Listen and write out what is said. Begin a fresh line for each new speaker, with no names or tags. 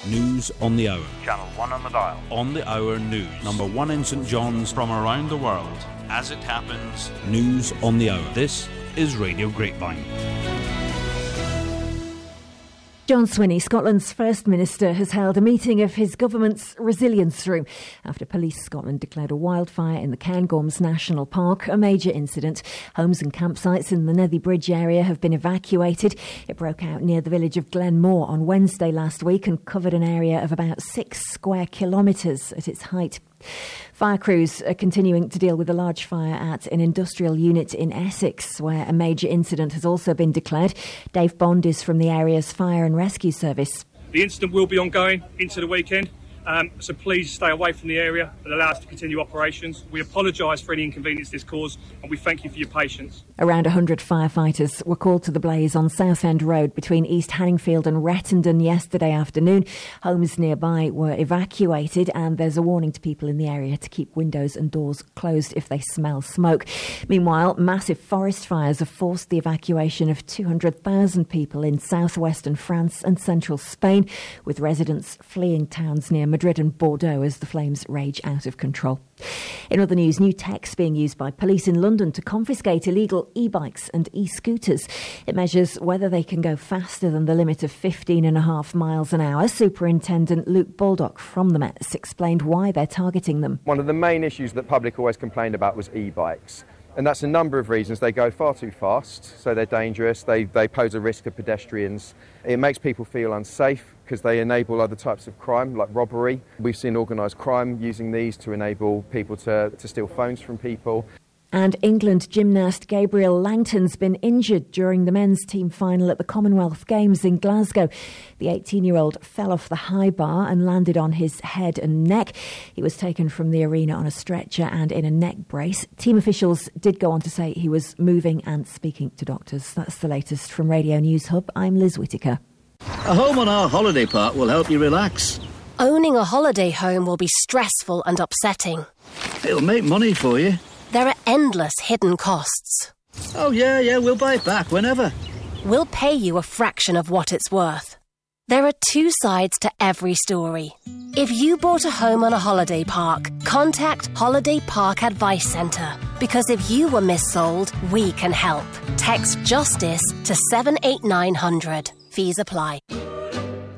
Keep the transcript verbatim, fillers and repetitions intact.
News on the Hour.
Channel one on the dial.
On the Hour News. Number one in St John's.
From around the world. As it happens.
News on the Hour. This is Radio Grapevine.
John Swinney, Scotland's First Minister, has held a meeting of his government's resilience room after Police Scotland declared a wildfire in the Cairngorms National Park a major incident. Homes and campsites in the Nethy Bridge area have been evacuated. It broke out near the village of Glenmore on Wednesday last week and covered an area of about six square kilometres at its height. Fire crews are continuing to deal with a large fire at an industrial unit in Essex, where a major incident has also been declared. Dave Bond is from the area's Fire and Rescue Service.
The incident will be ongoing into the weekend, um, so please stay away from the area and allow us to continue operations. We apologise for any inconvenience this caused, and we thank you for your patience.
Around one hundred firefighters were called to the blaze on Southend Road between East Hanningfield and Rettendon yesterday afternoon. Homes nearby were evacuated, and there's a warning to people in the area to keep windows and doors closed if they smell smoke. Meanwhile, massive forest fires have forced the evacuation of two hundred thousand people in southwestern France and central Spain, with residents fleeing towns near Madrid and Bordeaux as the flames rage out of control. In other news, new tech's being used by police in London to confiscate illegal e-bikes and e-scooters. It measures whether they can go faster than the limit of fifteen and a half miles an hour. Superintendent Luke Baldock from the Mets explained why they're targeting them.
One of the main issues that public always complained about was e-bikes. And that's a number of reasons. They go far too fast, so they're dangerous. They, they pose a risk of pedestrians. It makes people feel unsafe because they enable other types of crime, like robbery. We've seen organised crime using these to enable people to, to steal phones from people.
And England gymnast Gabriel Langton's been injured during the men's team final at the Commonwealth Games in Glasgow. The eighteen-year-old fell off the high bar and landed on his head and neck. He was taken from the arena on a stretcher and in a neck brace. Team officials did go on to say he was moving and speaking to doctors. That's the latest from Radio News Hub. I'm Liz Whittaker.
A home on our holiday park will help you relax.
Owning a holiday home will be stressful and upsetting.
It'll make money for you.
There are endless hidden costs.
Oh, yeah, yeah, we'll buy it back whenever.
We'll pay you a fraction of what it's worth. There are two sides to every story. If you bought a home on a holiday park, contact Holiday Park Advice Centre. Because if you were missold, we can help. Text JUSTICE to seven eight nine hundred. Fees apply.